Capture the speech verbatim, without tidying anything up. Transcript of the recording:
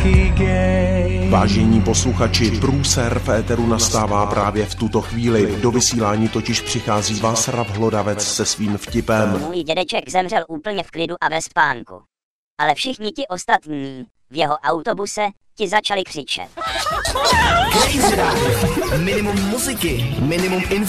Vážení posluchači, průser v éteru nastává právě v tuto chvíli. Do vysílání totiž přichází Václav Hlodavec se svým vtipem. Můj dědeček zemřel úplně v klidu a ve spánku. Ale všichni ti ostatní v jeho autobuse ti začali křičet. Minimum muziky, minimum